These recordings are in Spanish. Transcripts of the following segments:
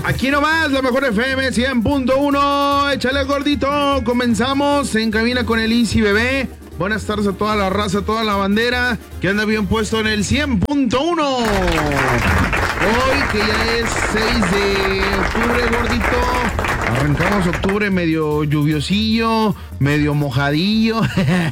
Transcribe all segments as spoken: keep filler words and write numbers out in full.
Aquí nomás, la mejor F M cien punto uno. Échale, gordito. Comenzamos en cabina con el Easy Bebé. Buenas tardes a toda la raza, a toda la bandera que anda bien puesto en el cien punto uno. Hoy que ya es seis de octubre, gordito. Arrancamos octubre medio lluviosillo, medio mojadillo.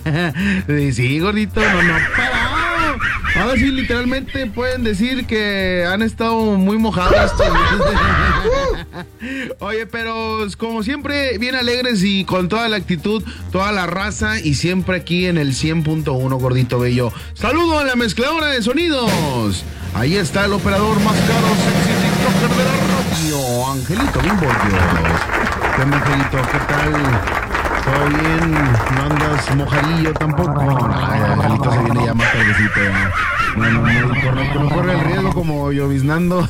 Sí, gordito, no, no, para. Ahora sí, literalmente pueden decir que han estado muy mojados estos días. Oye, pero como siempre, bien alegres y con toda la actitud, toda la raza y siempre aquí en el cien punto uno, gordito bello. Saludo a la mezcladora de sonidos. Ahí está el operador más caro, sexy TikToker de la radio, Angelito Bimbollo. ¿Qué onda, Angelito? ¿Qué tal? ¿Todo bien? ¿No andas mojadillo tampoco? Ay, Angelito se viene ya más tardecito. Ya. No, no, no, corre, no corre el riesgo como lloviznando.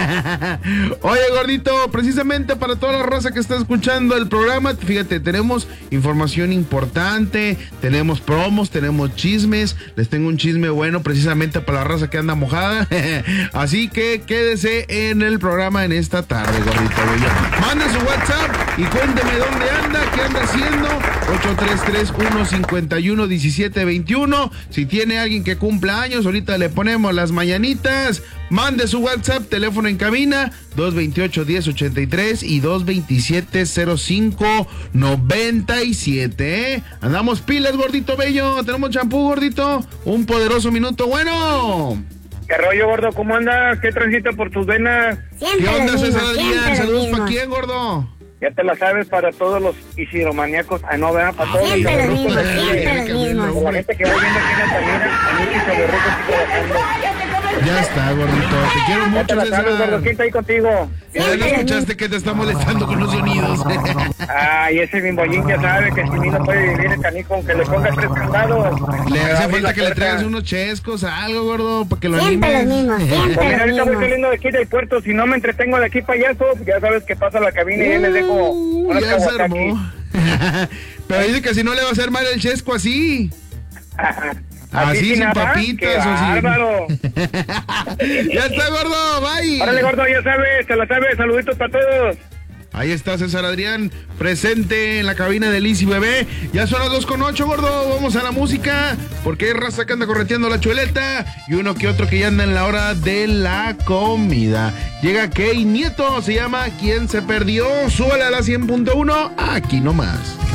Oye, gordito, precisamente para toda la raza que está escuchando el programa, fíjate, tenemos información importante, tenemos promos, tenemos chismes. Les tengo un chisme bueno precisamente para la raza que anda mojada. Así que quédese en el programa en esta tarde, gordito bello. Mande su WhatsApp y cuénteme dónde anda, qué anda haciendo. ocho tres tres uno cinco uno uno uno siete dos uno. Si tiene alguien que cumpla años, ahorita le ponemos las mañanitas. Mande su WhatsApp, teléfono en cabina dos veintiocho diez ochenta y tres y dos veintisiete cero cinco noventa y siete. ¿eh? Andamos pilas, gordito bello. Tenemos champú, gordito. Un poderoso minuto bueno. ¿Qué rollo, gordo? ¿Cómo andas? ¿Qué transita por tus venas? Siempre ¿Qué onda, César Adrián? Saludos para quién, gordo. Ya te la sabes para todos los isiromaníacos. Ah, no, vean, para todos los siempre los mismos, siempre los mismos. La gente que va viendo aquí en la cabina, a mí y sobre Ruco sigo bajando. Ya está, gordito. Te quiero mucho, te la sabes, César. gordo. ¿Quién está ahí contigo? Ya no escuchaste que te está molestando con los sonidos. Ay, ese bimbollín ya sabe que si mí no puede vivir el canijo, aunque le ponga tres candados. Le hace falta que le traigas unos chescos, algo, gordo, para que lo siempre animes. Los mismos, siempre pues mira, ahorita los voy saliendo de aquí del puerto. Si no me entretengo de aquí, payaso, ya sabes que pasa la cabina y ahí les dejo Uh, unos ya se caguacaquis. armó. Pero dice que si no le va a hacer mal el chesco así. Así, sin nada, papitas o sin... bárbaro. Ya está, gordo, bye. Órale, gordo, ya sabes, se la sabes, saluditos para todos. Ahí está César Adrián, presente en la cabina del Easy Bebé. Ya son las dos con ocho, gordo, vamos a la música, porque hay raza que anda correteando la chuleta y uno que otro que ya anda en la hora de la comida. Llega Key Nieto, se llama ¿Quién se perdió? Súbale a la cien punto uno, aquí nomás.